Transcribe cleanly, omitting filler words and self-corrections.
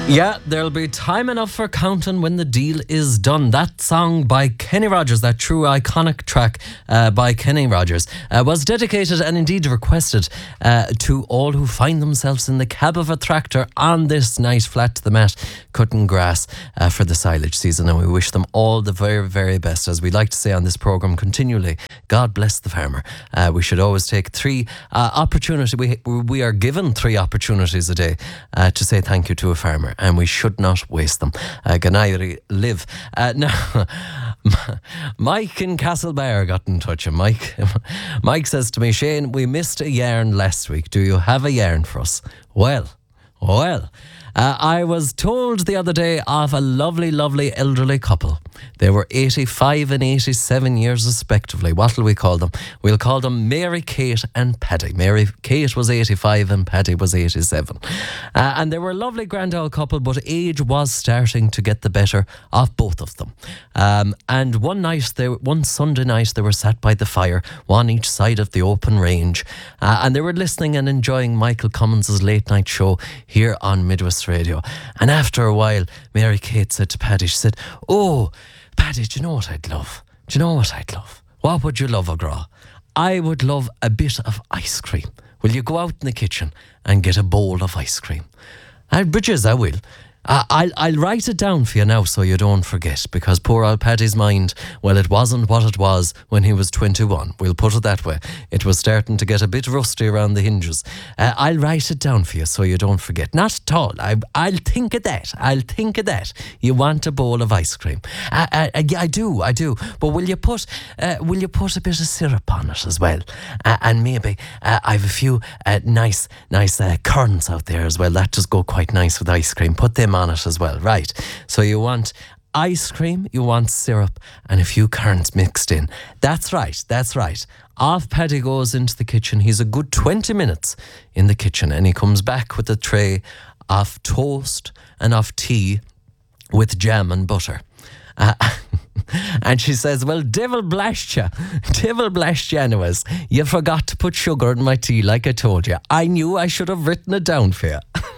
Yeah, there'll be time enough for counting when the deal is done. That song by Kenny Rogers, that true iconic track by Kenny Rogers, was dedicated and indeed requested to all who find themselves in the cab of a tractor on this nice flat to the mat cutting grass for the silage season, and we wish them all the very, very best. As we like to say on this programme continually, God bless the farmer. We should always take three opportunities. We are given three opportunities a day to say thank you to a farmer, and we should not waste them. Ganairi live. Now, Mike in Castlebar got in touch, and Mike says to me, Shane, we missed a yarn last week. Do you have a yarn for us? Well, I was told the other day of a lovely, lovely elderly couple. They were 85 and 87 years respectively. What will we call them? We'll call them Mary Kate and Paddy. Mary Kate was 85 and Paddy was 87. And they were a lovely grand old couple, but age was starting to get the better of both of them. And one Sunday night, they were sat by the fire, one each side of the open range. And they were listening and enjoying Michael Cummins' late night show here on Midwest Radio. And after a while, Mary Kate said to Paddy, she said, "Oh, Paddy, do you know what I'd love? What would you love, Agra? I would love a bit of ice cream. Will you go out in the kitchen and get a bowl of ice cream?" Bridges, I will. I'll write it down for you now so you don't forget, because poor old Paddy's mind, well, it wasn't what it was when he was 21. We'll put it that way. It was starting to get a bit rusty around the hinges. I'll write it down for you so you don't forget. Not at all. I'll think of that. You want a bowl of ice cream. I do. But will you put a bit of syrup on it as well? And maybe I've a few nice currants out there as well. That just go quite nice with ice cream. Put them on it as well, right? So you want ice cream, you want syrup, and a few currants mixed in. That's right. Off Paddy goes into the kitchen. He's a good 20 minutes in the kitchen, and he comes back with a tray of toast and of tea with jam and butter. And she says, "Well, devil blast you anyways. You forgot to put sugar in my tea like I told you. I knew I should have written it down for you."